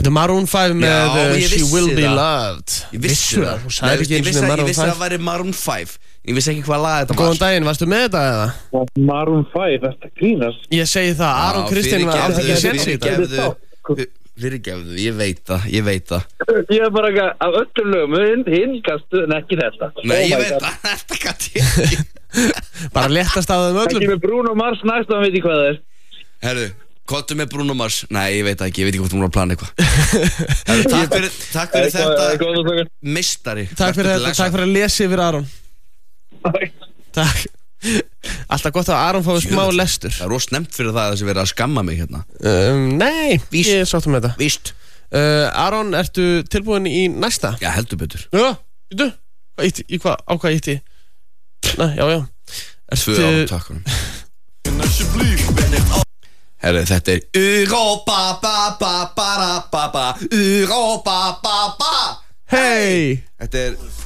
Þetta er Maroon 5 með ég She Will Be vissi það. Loved. Ég vissi það. Þú sagðir ekki Ég einu sinni Maroon 5. vissi að það væri Maroon 5. Ég vissi ekki hvað lag þetta var. Góðan daginn, varstu með þetta eða? Maroon 5, þetta grínast. Ég segi það, Aron Kristinn var aldrei ekki að setja sig þetta. Fyrirgefðu, ég veit það. Ég er bara ekki af öllum lögum, hinn kastu, en ekki þetta. Nei, ég veit það, þetta gæti ég ekki. Bara léttast af þeim Það öllum. kemur Bruno Mars næst og hann veit ekki hvað það er. Herðu, kottu með Bruno Mars. Nei, ég veit það ekki, ég veit ekki hvort þú múið að plana eitthvað. Takk fyrir þetta, meistari. Takk fyrir þetta, takk fyrir að lesa yfir Aron. Takk. Alltaf gott að Aron fái smá lestur. Það er rosa snemmt fyrir það að þessi verið að skamma mig hérna. Nei, Víst. ég sáttum með þetta. Víst. Aron, ertu tilbúin í næsta? Já, heldur betur. Já, veitu? Á hvað ítti? Nei, já. Tvö árum, takk honum. Herru, þetta er Europa, ba, Europa, ba. Hey! Þetta er